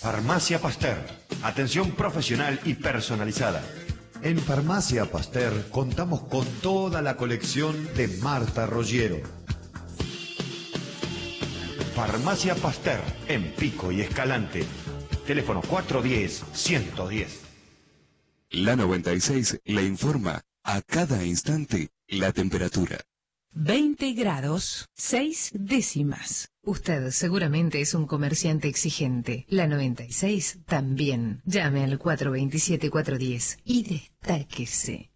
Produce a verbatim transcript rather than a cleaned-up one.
Farmacia Pasteur. Atención profesional y personalizada. En Farmacia Pasteur contamos con toda la colección de Marta Roggiero. Farmacia Pasteur, en Pico y Escalante. Teléfono cuatro uno cero, uno uno cero. La noventa y seis le informa a cada instante la temperatura. veinte grados, seis décimas. Usted seguramente es un comerciante exigente. La noventa y seis también. Llame al cuatro dos siete, cuatro uno cero y destáquese.